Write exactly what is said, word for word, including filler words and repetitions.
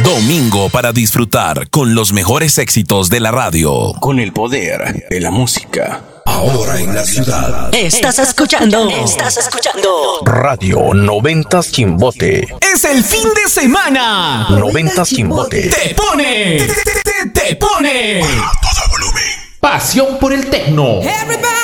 Domingo para disfrutar con los mejores éxitos de la radio. Con el poder de la música. Ahora en la ciudad. Estás escuchando. Estás escuchando. Radio noventas Chimbote. Es el fin de semana. noventas Chimbote. Te pone. Te, te, te pone. A todo volumen. Pasión por el tecno. Everybody.